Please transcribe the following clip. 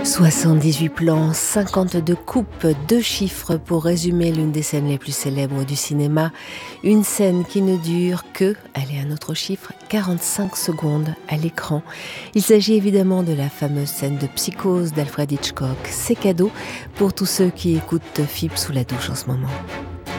78 plans, 52 coupes, 2 chiffres pour résumer l'une des scènes les plus célèbres du cinéma. Une scène qui ne dure que, allez un autre chiffre, 45 secondes à l'écran. Il s'agit évidemment de la fameuse scène de Psychose d'Alfred Hitchcock. C'est cadeau pour tous ceux qui écoutent FIP sous la douche en ce moment.